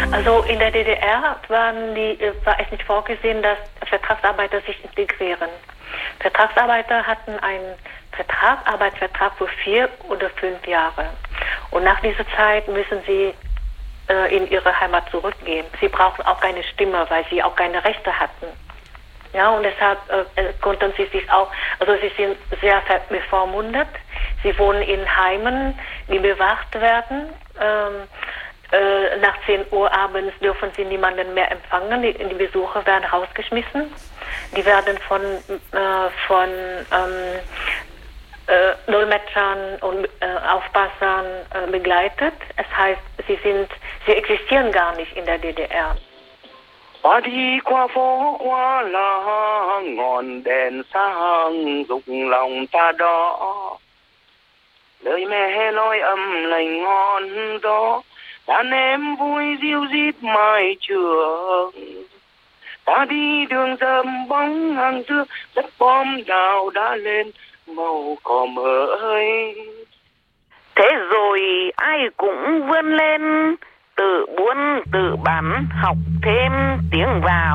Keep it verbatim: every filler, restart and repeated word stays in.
Also in der D D R waren die, war es nicht vorgesehen, dass Vertragsarbeiter sich integrieren. Vertragsarbeiter hatten einen Vertrag, Arbeitsvertrag für vier oder fünf Jahre. Und nach dieser Zeit müssen sie äh, in ihre Heimat zurückgehen. Sie brauchen auch keine Stimme, weil sie auch keine Rechte hatten. Ja, und deshalb äh, konnten sie sich auch, also sie sind sehr bevormundet. Sie wohnen in Heimen, die bewacht werden. Ähm, äh, nach zehn Uhr abends dürfen sie niemanden mehr empfangen. Die, die Besucher werden rausgeschmissen. Die werden von, äh, von ähm, äh, Dolmetschern und äh, Aufpassern äh, begleitet. Es heißt, sie sind, sie existieren gar nicht in der D D R. Qua đi qua phố qua làng ngọn đèn sáng rụng lòng ta đó, lời mẹ nói âm lành ngon gió, đàn em vui diêu dít mai trường. Ta đi đường rầm bóng hàng xưa, đất bom đào đã lên màu cỏ mới. Thế rồi ai cũng vươn lên, tự buôn tự bán, học thêm tiếng vào.